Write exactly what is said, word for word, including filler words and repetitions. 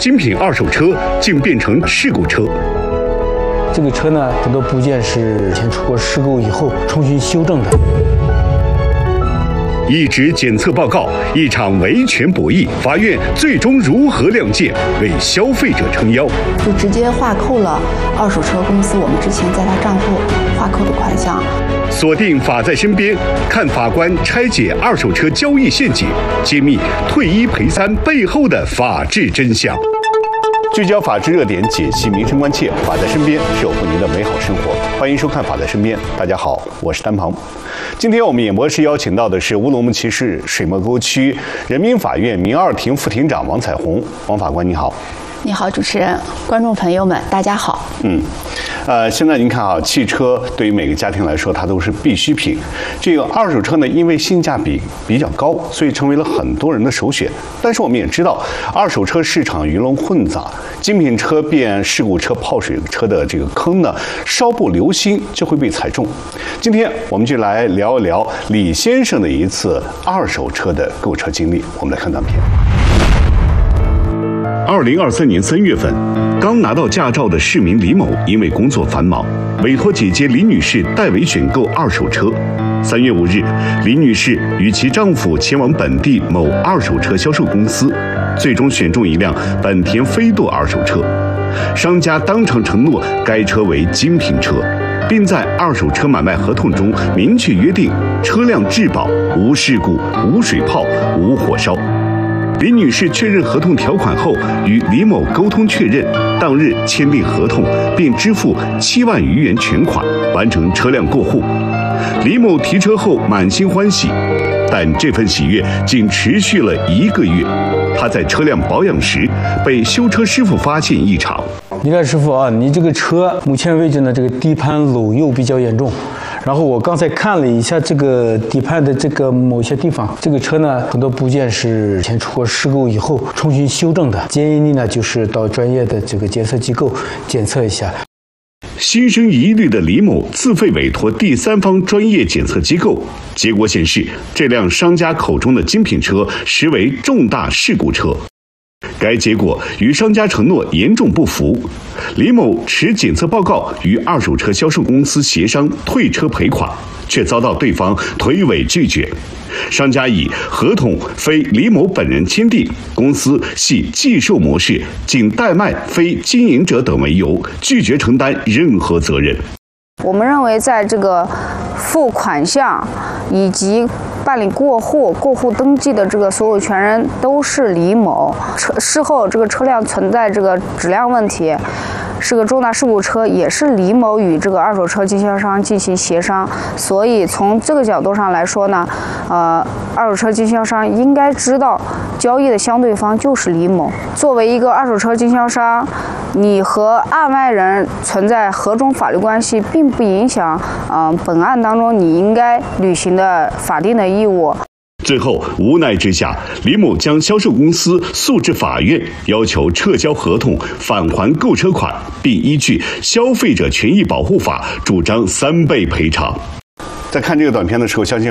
精品二手车竟变成事故车。 这个车呢，很多部件是前出过事故以后重新修正的。 一纸检测报告，一场维权博弈，法院最终如何亮剑，为消费者撑腰？ 就直接划扣了二手车公司我们之前在他账户划扣的款项。 锁定法在身边，看法官拆解二手车交易陷阱，揭秘退一赔三背后的法治真相。聚焦法治热点，解析民生关切，法在身边，守护您的美好生活。欢迎收看《法在身边》，大家好，我是丹鹏。今天我们演播室邀请到的是乌鲁木齐市水磨沟区人民法院民二庭副庭长王彩虹，王法官你好。 你好，主持人，观众朋友们，大家好。 嗯，呃，现在您看啊，汽车对于每个家庭来说，它都是必需品。这个二手车呢，因为性价比比较高，所以成为了很多人的首选。但是我们也知道，二手车市场鱼龙混杂，精品车变事故车、泡水车的这个坑呢，稍不留心就会被踩中。今天我们就来聊一聊李先生的一次二手车的购车经历。我们来看短片。二零二三年三月份，刚拿到驾照的市民李某，因为工作繁忙，委托姐姐李女士代为选购二手车。三月五日，李女士与其丈夫前往本地某二手车销售公司，最终选中一辆本田飞度二手车。商家当场承诺该车为精品车，并在二手车买卖合同中明确约定车辆质保、无事故、无水泡、无火烧。李女士确认合同条款后，与李某沟通确认，当日签订合同，并支付七万余元全款，完成车辆过户。李某提车后满心欢喜，但这份喜悦仅持续了一个月。他在车辆保养时，被修车师傅发现异常。 你看，师傅啊，你这个车目前为止呢，这个底盘漏油比较严重。然后我刚才看了一下这个底盘的这个某些地方，这个车呢很多部件是前出过事故以后重新修正的。建议你呢就是到专业的这个检测机构检测一下。 心生疑虑的李某自费委托第三方专业检测机构，结果显示这辆商家口中的精品车实为重大事故车。该结果与商家承诺严重不符，李某持检测报告与二手车销售公司协商退车赔款，却遭到对方推诿拒绝。商家以合同非李某本人签订，公司系寄售模式，仅代卖非经营者等为由，拒绝承担任何责任。 我们认为，在这个付款项以及办理过户、过户登记的这个所有权人都是李某。车事后这个车辆存在这个质量问题，是个重大事故车，也是李某与这个二手车经销商进行协商。所以从这个角度上来说呢，呃，二手车经销商应该知道交易的相对方就是李某。作为一个二手车经销商，你和案外人存在何种法律关系，并不影响嗯、呃、本案当中你应该履行的法定的义务。 最后无奈之下，李某将销售公司诉至法院，要求撤销合同、返还购车款，并依据《消费者权益保护法》主张三倍赔偿。在看这个短片的时候，相信